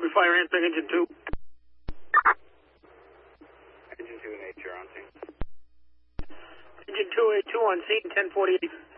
fire answering engine 2. Engine 2 and 8, you're on scene. Engine 2A2 on scene, 1048.